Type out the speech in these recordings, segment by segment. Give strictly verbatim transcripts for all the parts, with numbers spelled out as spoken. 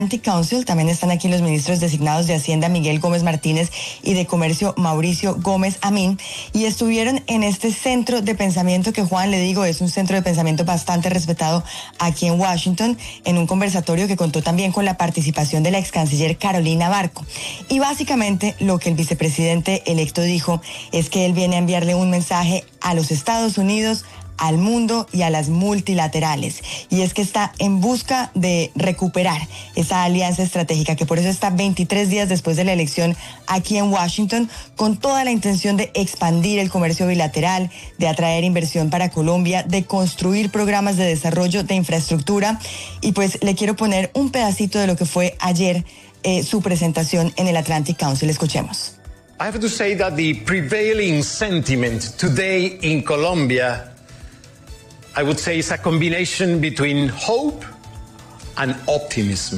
Atlantic Council. También están aquí los ministros designados de Hacienda, Miguel Gómez Martínez, y de Comercio, Mauricio Gómez Amín, y estuvieron en este centro de pensamiento que, Juan, le digo, es un centro de pensamiento bastante respetado aquí en Washington, en un conversatorio que contó también con la participación de la ex canciller Carolina Barco. Y básicamente lo que el vicepresidente electo dijo es que él viene a enviarle un mensaje a los Estados Unidos, al mundo y a las multilaterales, y es que está en busca de recuperar esa alianza estratégica, que por eso está veintitrés días después de la elección aquí en Washington, con toda la intención de expandir el comercio bilateral, de atraer inversión para Colombia, de construir programas de desarrollo de infraestructura. Y pues le quiero poner un pedacito de lo que fue ayer eh, su presentación en el Atlantic Council. Escuchemos. I have to say that the prevailing sentiment today in Colombia, I would say, it's a combination between hope and optimism.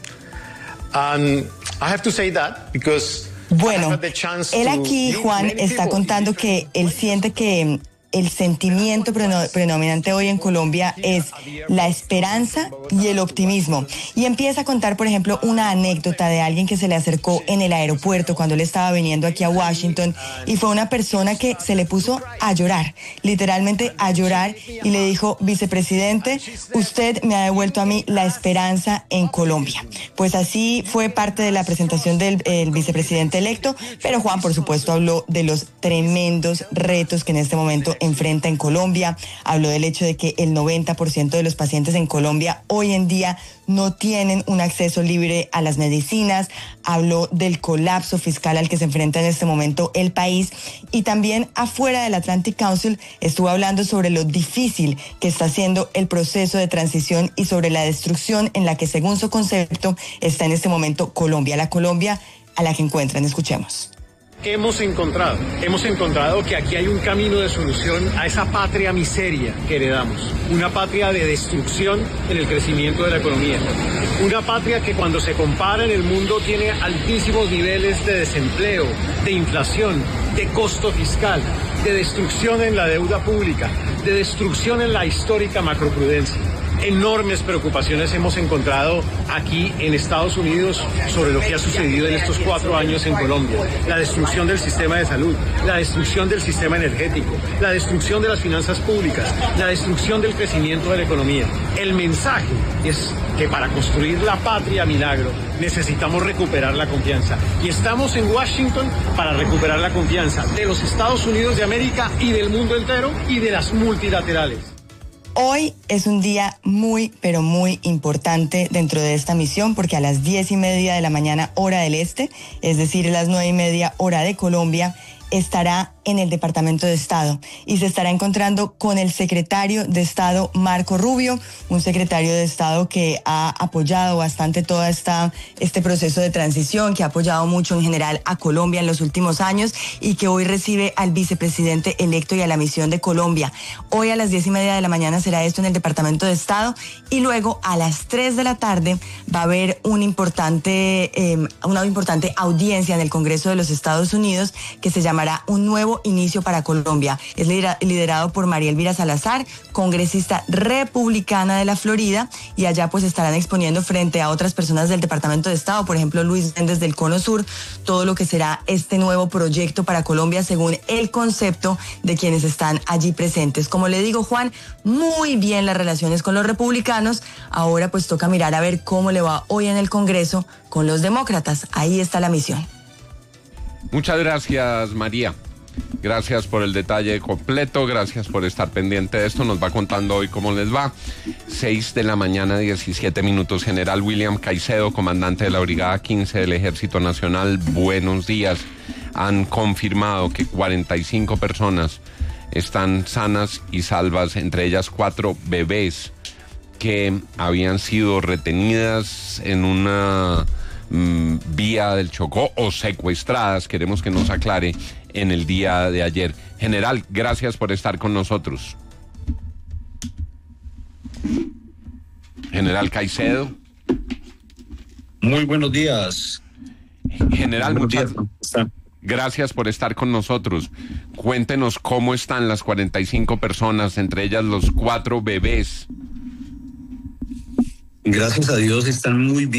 And I have to say that because Bueno, él aquí, Juan, está contando que él siente que el sentimiento predominante hoy en Colombia es la esperanza y el optimismo. Y empieza a contar, por ejemplo, una anécdota de alguien que se le acercó en el aeropuerto cuando él estaba viniendo aquí a Washington, y fue una persona que se le puso a llorar, literalmente a llorar, y le dijo: vicepresidente, usted me ha devuelto a mí la esperanza en Colombia. Pues así fue parte de la presentación del el vicepresidente electo, pero Juan, por supuesto, habló de los tremendos retos que en este momento enfrenta en Colombia. Habló del hecho de que el noventa por ciento de los pacientes en Colombia hoy en día no tienen un acceso libre a las medicinas. Habló del colapso fiscal al que se enfrenta en este momento el país, y también afuera del Atlantic Council estuvo hablando sobre lo difícil que está siendo el proceso de transición y sobre la destrucción en la que, según su concepto, está en este momento Colombia, la Colombia a la que encuentran. Escuchemos. Hemos encontrado, hemos encontrado que aquí hay un camino de solución a esa patria miseria que heredamos. Una patria de destrucción en el crecimiento de la economía. Una patria que, cuando se compara en el mundo, tiene altísimos niveles de desempleo, de inflación, de costo fiscal, de destrucción en la deuda pública, de destrucción en la histórica macroprudencia. Enormes preocupaciones hemos encontrado aquí en Estados Unidos sobre lo que ha sucedido en estos cuatro años en Colombia. La destrucción del sistema de salud, la destrucción del sistema energético, la destrucción de las finanzas públicas, la destrucción del crecimiento de la economía. El mensaje es que para construir la patria milagro necesitamos recuperar la confianza. Y estamos en Washington para recuperar la confianza de los Estados Unidos de América y del mundo entero y de las multilaterales. Hoy es un día muy, pero muy importante dentro de esta misión, porque a las diez y media de la mañana, hora del este, es decir, a las nueve y media, hora de Colombia, estará en el Departamento de Estado y se estará encontrando con el secretario de Estado Marco Rubio, un secretario de Estado que ha apoyado bastante todo esta, este proceso de transición, que ha apoyado mucho en general a Colombia en los últimos años, y que hoy recibe al vicepresidente electo y a la misión de Colombia. Hoy a las diez y media de la mañana será esto en el Departamento de Estado, y luego a las tres de la tarde va a haber un importante, eh, una importante audiencia en el Congreso de los Estados Unidos que se llamará Un Nuevo Inicio para Colombia. Es liderado por María Elvira Salazar, congresista republicana de la Florida, y allá pues estarán exponiendo frente a otras personas del Departamento de Estado, por ejemplo Luis Méndez del Cono Sur, todo lo que será este nuevo proyecto para Colombia según el concepto de quienes están allí presentes. Como le digo, Juan, muy bien las relaciones con los republicanos. Ahora pues toca mirar a ver cómo le va hoy en el Congreso con los demócratas. Ahí está la misión. Muchas gracias, María. Gracias por el detalle completo, gracias por estar pendiente de esto. Nos va contando hoy cómo les va. seis de la mañana, diecisiete minutos. General William Caicedo, comandante de la Brigada quince del Ejército Nacional, buenos días. Han confirmado que cuarenta y cinco personas están sanas y salvas, entre ellas cuatro bebés que habían sido retenidas en una mmm, vía del Chocó o secuestradas. Queremos que nos aclare en el día de ayer. General, gracias por estar con nosotros. General Caicedo. Muy buenos días. General, buenos muchas días. gracias por estar con nosotros. Cuéntenos cómo están las cuarenta y cinco personas, entre ellas los cuatro bebés. Gracias a Dios están muy bien.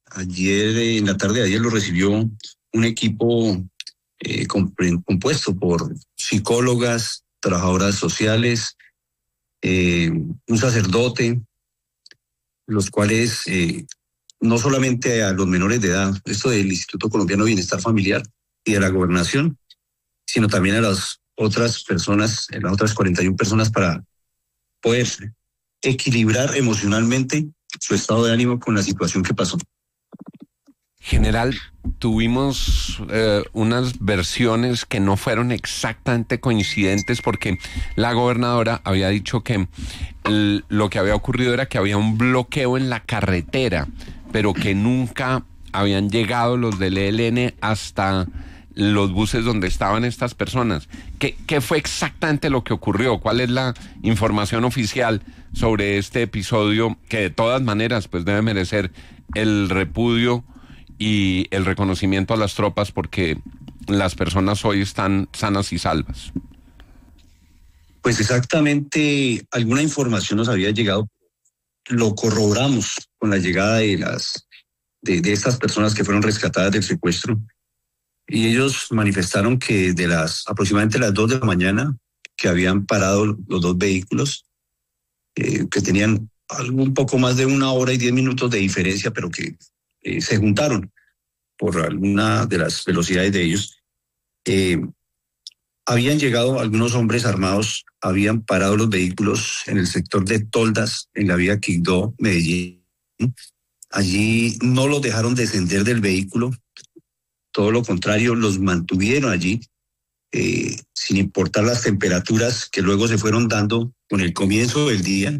Ayer, en la tarde de ayer, lo recibió un equipo eh, compuesto por psicólogas, trabajadoras sociales, eh, un sacerdote, los cuales eh, no solamente a los menores de edad, esto del Instituto Colombiano de Bienestar Familiar y de la Gobernación, sino también a las otras personas, a las otras cuarenta y una personas, para poder equilibrar emocionalmente su estado de ánimo con la situación que pasó. General, tuvimos eh, unas versiones que no fueron exactamente coincidentes, porque la gobernadora había dicho que el, lo que había ocurrido era que había un bloqueo en la carretera, pero que nunca habían llegado los del E L N hasta los buses donde estaban estas personas. ¿Qué, qué fue exactamente lo que ocurrió? ¿Cuál es la información oficial sobre este episodio, que de todas maneras pues debe merecer el repudio y el reconocimiento a las tropas, porque las personas hoy están sanas y salvas? Pues exactamente, alguna información nos había llegado, lo corroboramos con la llegada de las de, de estas personas que fueron rescatadas del secuestro, y ellos manifestaron que de las aproximadamente las dos de la mañana que habían parado los dos vehículos, eh, que tenían algo un poco más de una hora y diez minutos de diferencia, pero que eh, se juntaron por alguna de las velocidades de ellos. Eh, habían llegado algunos hombres armados, habían parado los vehículos en el sector de Toldas, en la vía Quibdó-Medellín. Allí no los dejaron descender del vehículo, todo lo contrario, los mantuvieron allí, eh, sin importar las temperaturas que luego se fueron dando con el comienzo del día.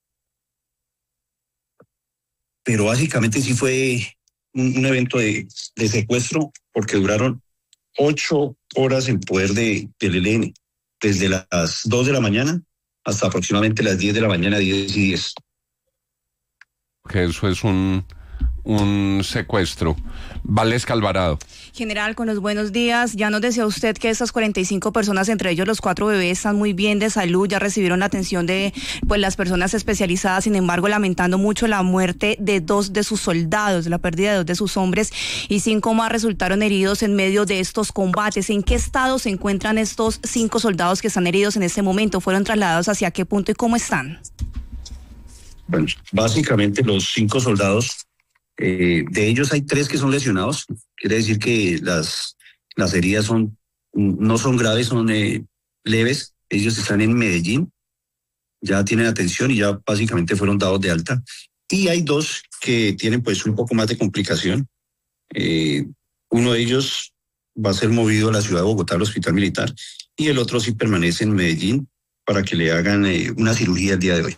Pero básicamente sí fue un, un evento de, de secuestro, porque duraron ocho horas en poder de, del E L N, desde las dos de la mañana hasta aproximadamente las diez de la mañana, diez y diez. Que eso es un, un secuestro. Valesca Alvarado. General, con los buenos días. Ya nos decía usted que estas cuarenta y cinco personas, entre ellos los cuatro bebés, están muy bien de salud, ya recibieron la atención de pues las personas especializadas. Sin embargo, lamentando mucho la muerte de dos de sus soldados, la pérdida de dos de sus hombres, y cinco más resultaron heridos en medio de estos combates. ¿En qué estado se encuentran estos cinco soldados que están heridos en este momento? ¿Fueron trasladados hacia qué punto y cómo están? Bueno, básicamente los cinco soldados, eh, de ellos hay tres que son lesionados. Quiere decir que las, las heridas son, no son graves, son eh, leves. Ellos están en Medellín, ya tienen atención y ya básicamente fueron dados de alta. Y hay dos que tienen pues un poco más de complicación. Eh, uno de ellos va a ser movido a la ciudad de Bogotá, al hospital militar, y el otro sí permanece en Medellín para que le hagan eh, una cirugía el día de hoy.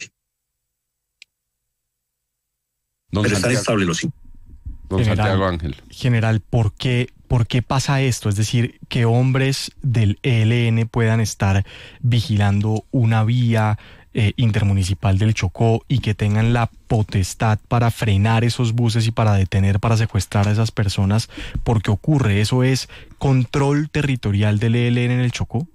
Don Pero Santiago. están estables los cinco. Don General, Santiago Ángel. General, ¿por qué, ¿por qué pasa esto? Es decir, que hombres del E L N puedan estar vigilando una vía eh, intermunicipal del Chocó y que tengan la potestad para frenar esos buses y para detener, para secuestrar a esas personas. ¿Por qué ocurre? ¿Eso es control territorial del E L N en el Chocó?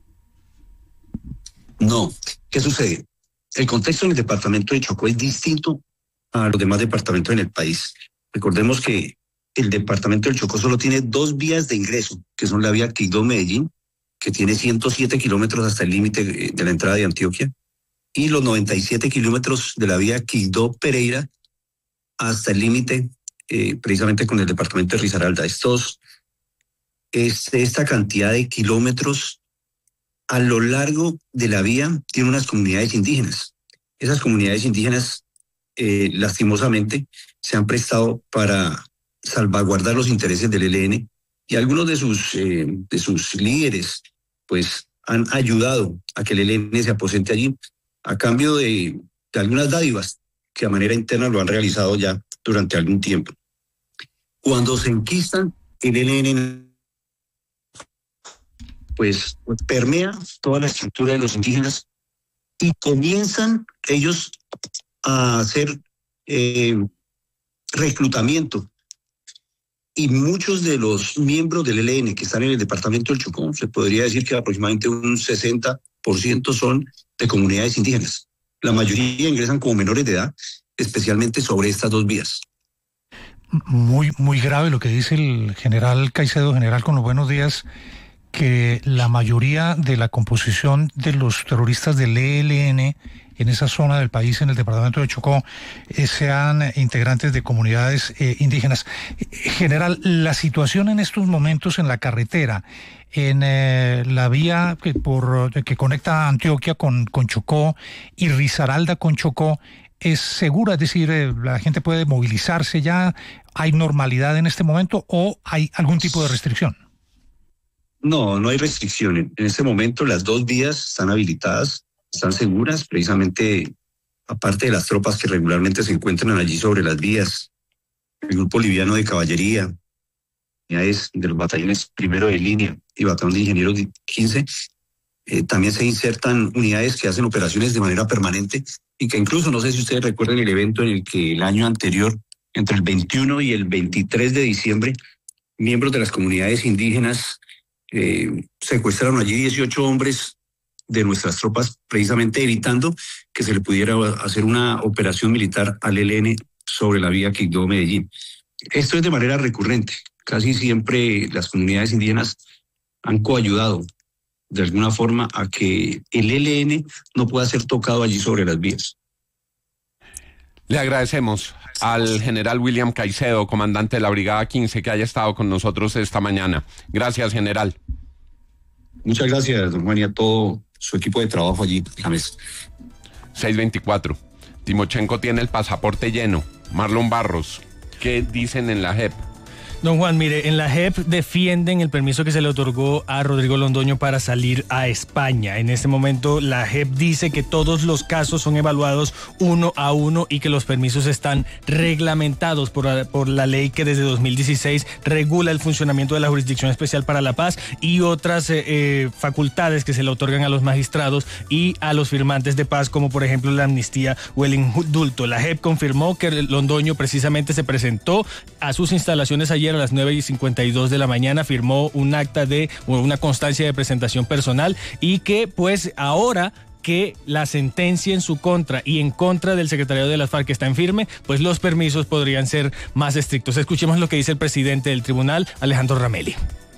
No. ¿Qué sucede? El contexto en el departamento de Chocó es distinto a los demás departamentos en el país. Recordemos que el departamento del Chocó solo tiene dos vías de ingreso, que son la vía Quibdó-Medellín, que tiene ciento siete kilómetros hasta el límite de la entrada de Antioquia, y los noventa y siete kilómetros de la vía Quibdó-Pereira hasta el límite eh, precisamente con el departamento de Risaralda. Estos, es, esta cantidad de kilómetros a lo largo de la vía tiene unas comunidades indígenas. Esas comunidades indígenas Eh, lastimosamente se han prestado para salvaguardar los intereses del E L N, y algunos de sus, eh, de sus líderes pues han ayudado a que el E L N se aposente allí a cambio de, de algunas dádivas que a manera interna lo han realizado ya durante algún tiempo. Cuando se enquistan, el E L N pues permea toda la estructura de los indígenas y comienzan ellos a hacer eh, reclutamiento, y muchos de los miembros del E L N que están en el departamento del Chocó, se podría decir que aproximadamente un sesenta por ciento son de comunidades indígenas. La mayoría ingresan como menores de edad, especialmente sobre estas dos vías. muy, muy grave lo que dice el general Caicedo. General, con los buenos días, que la mayoría de la composición de los terroristas del E L N en esa zona del país, en el departamento de Chocó, eh, sean integrantes de comunidades eh, indígenas. General, la situación en estos momentos en la carretera, en eh, la vía que, por, que conecta Antioquia con, con Chocó y Risaralda con Chocó, ¿es segura? Es decir, eh, ¿la gente puede movilizarse ya? ¿Hay normalidad en este momento o hay algún tipo de restricción? No, no hay restricciones. En este momento las dos vías están habilitadas, están seguras, precisamente aparte de las tropas que regularmente se encuentran allí sobre las vías, el grupo liviano de caballería, unidades de los batallones primero de línea y batallón de ingenieros quince, eh, también se insertan unidades que hacen operaciones de manera permanente y que incluso, no sé si ustedes recuerdan el evento en el que el año anterior, entre el veintiuno y el veintitrés de diciembre, miembros de las comunidades indígenas eh, secuestraron allí dieciocho hombres de nuestras tropas, precisamente evitando que se le pudiera hacer una operación militar al E L N sobre la vía Quibdó-Medellín. Esto es de manera recurrente. Casi siempre las comunidades indígenas han coayudado de alguna forma a que el E L N no pueda ser tocado allí sobre las vías. Le agradecemos al general William Caicedo, comandante de la Brigada quince, que haya estado con nosotros esta mañana. Gracias, general. Muchas gracias, don Juan, y a todo su equipo de trabajo allí en la mesa. seis veinticuatro. Timochenko tiene el pasaporte lleno. Marlon Barros, ¿qué dicen en la J E P? Don Juan, mire, en la J E P defienden el permiso que se le otorgó a Rodrigo Londoño para salir a España. En este momento la J E P dice que todos los casos son evaluados uno a uno y que los permisos están reglamentados por, por la ley que desde dos mil dieciséis regula el funcionamiento de la Jurisdicción Especial para la Paz y otras eh, eh, facultades que se le otorgan a los magistrados y a los firmantes de paz, como por ejemplo la amnistía o el indulto. La J E P confirmó que Londoño precisamente se presentó a sus instalaciones ayer a las nueve y cincuenta y dos de la mañana, firmó un acta de, una constancia de presentación personal y que pues ahora que la sentencia en su contra y en contra del secretariado de las FARC está en firme, pues los permisos podrían ser más estrictos. Escuchemos lo que dice el presidente del tribunal, Alejandro Ramelli.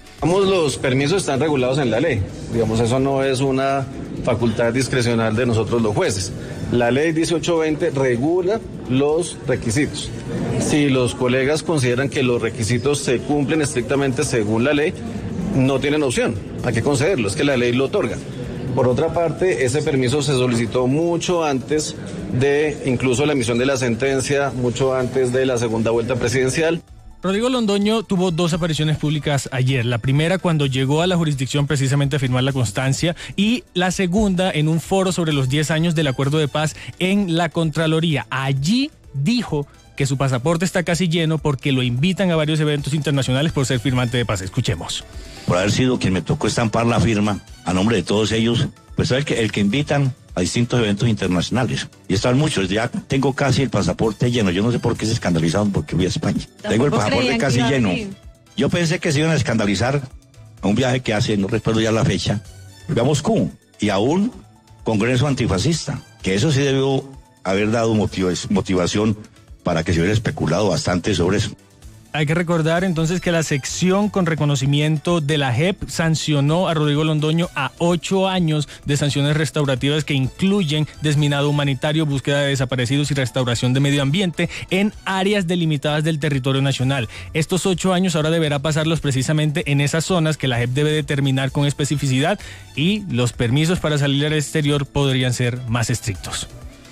Los permisos están regulados en la ley, digamos, eso no es una facultad discrecional de nosotros los jueces. La ley dieciocho veinte regula los requisitos. Si los colegas consideran que los requisitos se cumplen estrictamente según la ley, no tienen opción, hay que concederlo, es que la ley lo otorga. Por otra parte, ese permiso se solicitó mucho antes de incluso la emisión de la sentencia, mucho antes de la segunda vuelta presidencial. Rodrigo Londoño tuvo dos apariciones públicas ayer. La primera cuando llegó a la jurisdicción precisamente a firmar la constancia y la segunda en un foro sobre los diez años del acuerdo de paz en la Contraloría. Allí dijo que su pasaporte está casi lleno porque lo invitan a varios eventos internacionales por ser firmante de paz. Escuchemos. Por haber sido quien me tocó estampar la firma a nombre de todos ellos, pues el que, el que invitan a distintos eventos internacionales. Y están muchos, ya tengo casi el pasaporte lleno. Yo no sé por qué se escandalizaron porque fui a España. Tengo el pasaporte casi lleno. Yo pensé que se iban a escandalizar a un viaje que hace, no recuerdo ya la fecha, fui a Moscú y a un congreso antifascista, que eso sí debió haber dado motiv- motivación para que se hubiera especulado bastante sobre eso. Hay que recordar entonces que la sección con reconocimiento de la J E P sancionó a Rodrigo Londoño a ocho años de sanciones restaurativas que incluyen desminado humanitario, búsqueda de desaparecidos y restauración de medio ambiente en áreas delimitadas del territorio nacional. Estos ocho años ahora deberá pasarlos precisamente en esas zonas que la J E P debe determinar con especificidad y los permisos para salir al exterior podrían ser más estrictos.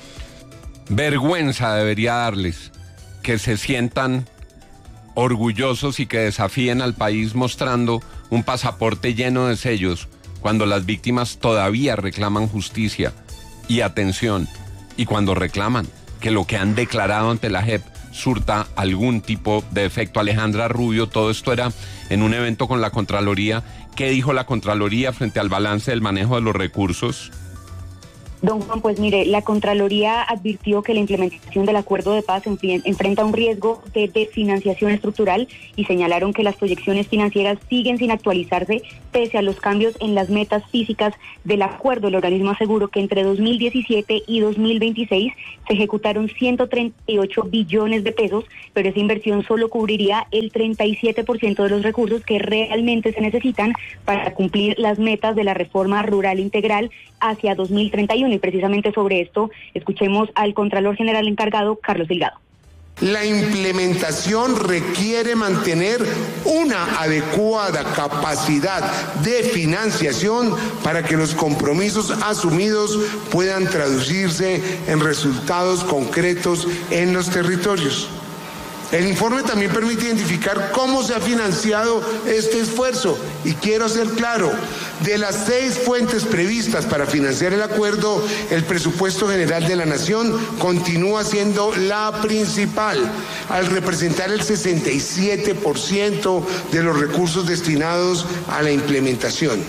Vergüenza debería darles que se sientan orgullosos y que desafíen al país mostrando un pasaporte lleno de sellos cuando las víctimas todavía reclaman justicia y atención y cuando reclaman que lo que han declarado ante la J E P surta algún tipo de efecto. Alejandra Rubio, todo esto era en un evento con la Contraloría. ¿Qué dijo la Contraloría frente al balance del manejo de los recursos? Don Juan, pues mire, la Contraloría advirtió que la implementación del acuerdo de paz enfrenta un riesgo de desfinanciación estructural y señalaron que las proyecciones financieras siguen sin actualizarse pese a los cambios en las metas físicas del acuerdo. El organismo aseguró que entre dos mil diecisiete y dos mil veintiséis se ejecutaron ciento treinta y ocho billones de pesos, pero esa inversión solo cubriría el treinta y siete por ciento de los recursos que realmente se necesitan para cumplir las metas de la reforma rural integral hacia dos mil treinta y uno. Y precisamente sobre esto, escuchemos al Contralor General encargado, Carlos Delgado. La implementación requiere mantener una adecuada capacidad de financiación para que los compromisos asumidos puedan traducirse en resultados concretos en los territorios. El informe también permite identificar cómo se ha financiado este esfuerzo y quiero ser claro, de las seis fuentes previstas para financiar el acuerdo, el presupuesto general de la Nación continúa siendo la principal, al representar el sesenta y siete por ciento de los recursos destinados a la implementación.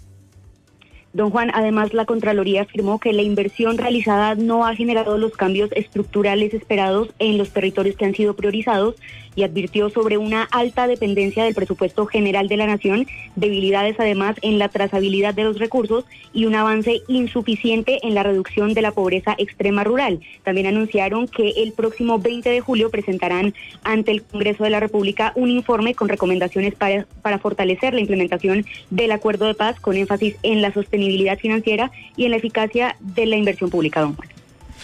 Don Juan, además la Contraloría afirmó que la inversión realizada no ha generado los cambios estructurales esperados en los territorios que han sido priorizados y advirtió sobre una alta dependencia del presupuesto general de la Nación, debilidades además en la trazabilidad de los recursos y un avance insuficiente en la reducción de la pobreza extrema rural. También anunciaron que el próximo veinte de julio presentarán ante el Congreso de la República un informe con recomendaciones para, para fortalecer la implementación del acuerdo de paz con énfasis en la sostenibilidad financiera y en la eficacia de la inversión pública, don Juan.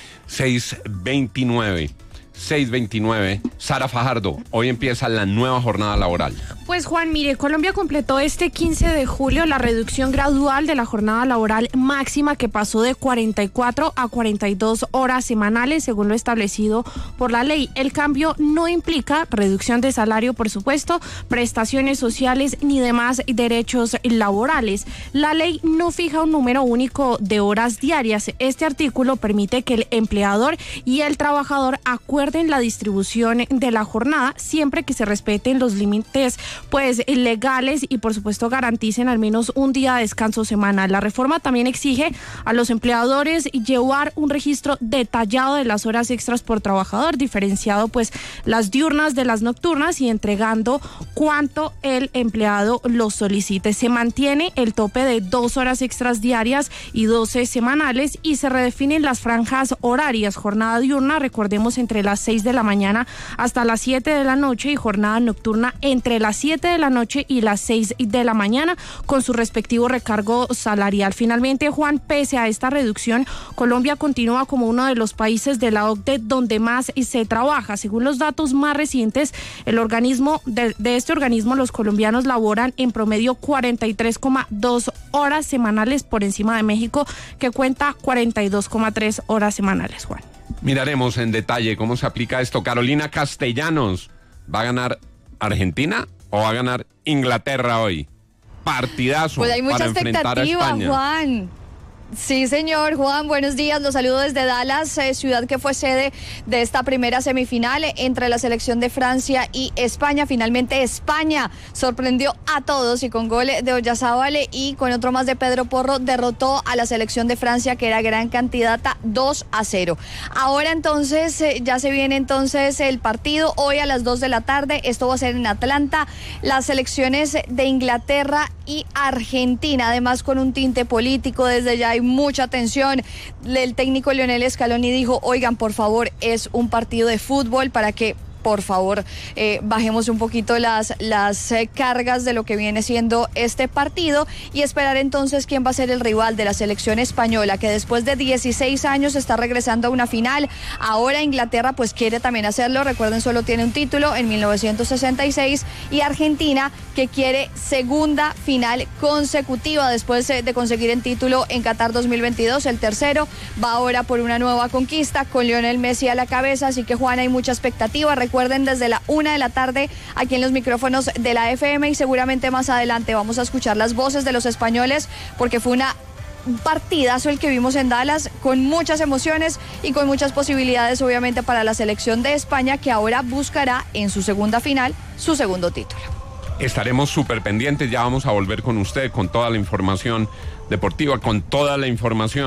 seis veintinueve. seis veintinueve. Sara Fajardo, hoy empieza la nueva jornada laboral. Pues Juan, mire, Colombia completó este quince de julio la reducción gradual de la jornada laboral máxima que pasó de cuarenta y cuatro a cuarenta y dos horas semanales, según lo establecido por la ley. El cambio no implica reducción de salario, por supuesto, prestaciones sociales ni demás derechos laborales. La ley no fija un número único de horas diarias. Este artículo permite que el empleador y el trabajador acuerden la distribución de la jornada siempre que se respeten los límites pues legales y por supuesto garanticen al menos un día de descanso semanal. La reforma también exige a los empleadores llevar un registro detallado de las horas extras por trabajador, diferenciado pues las diurnas de las nocturnas y entregando cuánto el empleado lo solicite. Se mantiene el tope de dos horas extras diarias y doce semanales y se redefinen las franjas horarias. Jornada diurna, recordemos, entre las seis de la mañana hasta las siete de la noche y jornada nocturna entre las siete de la noche y las seis de la mañana con su respectivo recargo salarial. Finalmente, Juan, pese a esta reducción, Colombia continúa como uno de los países de la O C D E donde más se trabaja. Según los datos más recientes, el organismo de, de este organismo, los colombianos laboran en promedio cuarenta y tres coma dos horas semanales por encima de México, que cuenta cuarenta y dos coma tres horas semanales, Juan. Miraremos en detalle cómo se aplica esto. Carolina Castellanos, ¿va a ganar Argentina o va a ganar Inglaterra hoy? Partidazo pues hay mucha para enfrentar a España. Juan. Sí, señor. Juan, buenos días. Los saludo desde Dallas, eh, ciudad que fue sede de esta primera semifinal entre la selección de Francia y España. Finalmente España sorprendió a todos y con gol de Oyarzábal y con otro más de Pedro Porro derrotó a la selección de Francia, que era gran candidata, dos a cero. Ahora entonces eh, ya se viene entonces el partido hoy a las dos de la tarde. Esto va a ser en Atlanta. Las selecciones de Inglaterra y Argentina, además con un tinte político. Desde ya hay mucha tensión. El técnico Lionel Scaloni dijo, oigan, por favor, es un partido de fútbol para que por favor, eh, bajemos un poquito las, las eh, cargas de lo que viene siendo este partido y esperar entonces quién va a ser el rival de la selección española, que después de dieciséis años está regresando a una final. Ahora Inglaterra pues quiere también hacerlo, recuerden, solo tiene un título en mil novecientos sesenta y seis, y Argentina, que quiere segunda final consecutiva después de conseguir el título en Qatar dos mil veintidós, el tercero, va ahora por una nueva conquista con Lionel Messi a la cabeza, así que Juan, hay mucha expectativa. Recuerden, desde la una de la tarde aquí en los micrófonos de la F M, y seguramente más adelante vamos a escuchar las voces de los españoles, porque fue una un partidazo el que vimos en Dallas, con muchas emociones y con muchas posibilidades obviamente para la selección de España, que ahora buscará en su segunda final su segundo título. Estaremos súper pendientes, ya vamos a volver con usted con toda la información deportiva, con toda la información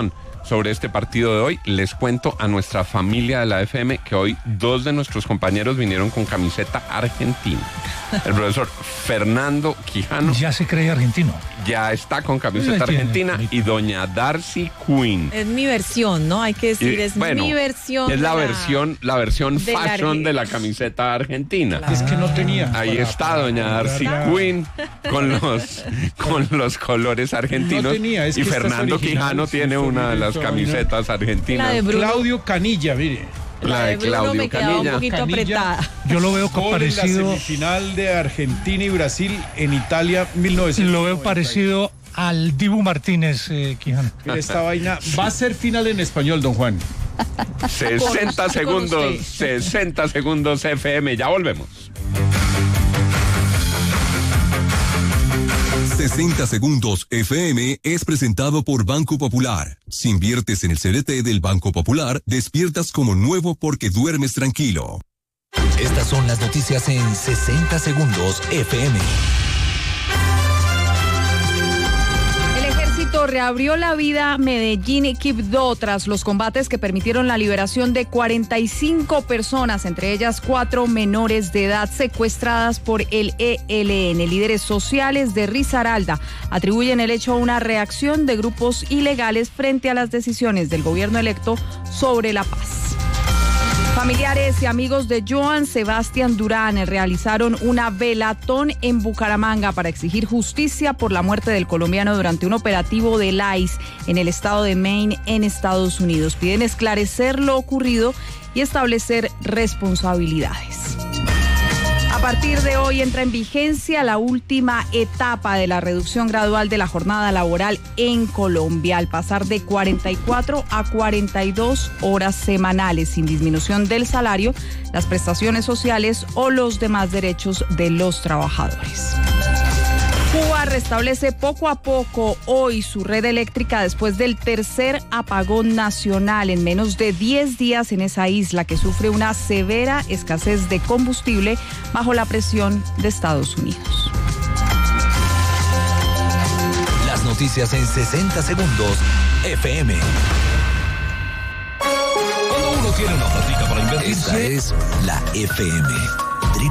sobre este partido de hoy. Les cuento a nuestra familia de la F M que hoy dos de nuestros compañeros vinieron con camiseta argentina. El profesor Fernando Quijano ya se cree argentino. Ya está con camiseta argentina y doña Darcy Quinn. Es mi versión, ¿no? Hay que decir, Y, es bueno, mi versión. Es la, de versión, la versión de la fashion arge- de la camiseta argentina. Es que no tenía. Ahí Para- está para- doña Darcy para- Quinn con los, con los colores argentinos. No tenía, es y que esta es Fernando original, Quijano sí, tiene esto una de viene las esta camisetas argentinas. La de Bruno. Claudio Canilla, mire. La de Bruno Claudio me quedaba un Canilla. poquito Canilla. apretada. Yo lo veo Gol en la parecido, semifinal de Argentina y Brasil en Italia mil novecientos noventa. lo veo parecido al Dibu Martínez, eh, Quijano. Mire, esta vaina va a ser final en español, don Juan. sesenta Con segundos, usted. sesenta segundos F M. Ya volvemos. sesenta segundos F M es presentado por Banco Popular. Si inviertes en el C D T del Banco Popular, despiertas como nuevo porque duermes tranquilo. Estas son las noticias en sesenta segundos F M. El ejército reabrió la vida Medellín-Quibdó tras los combates que permitieron la liberación de cuarenta y cinco personas, entre ellas cuatro menores de edad secuestradas por el E L N. Líderes sociales de Risaralda atribuyen el hecho a una reacción de grupos ilegales frente a las decisiones del gobierno electo sobre la paz. Familiares y amigos de Joan Sebastián Durán realizaron una velatón en Bucaramanga para exigir justicia por la muerte del colombiano durante un operativo del I C E en el estado de Maine, en Estados Unidos. Piden esclarecer lo ocurrido y establecer responsabilidades. A partir de hoy entra en vigencia la última etapa de la reducción gradual de la jornada laboral en Colombia, al pasar de cuarenta y cuatro a cuarenta y dos horas semanales, sin disminución del salario, las prestaciones sociales o los demás derechos de los trabajadores. Cuba restablece poco a poco hoy su red eléctrica después del tercer apagón nacional en menos de diez días en esa isla que sufre una severa escasez de combustible bajo la presión de Estados Unidos. Las noticias en sesenta segundos F M. Cuando uno tiene una plática para invertirse, esta es la F M.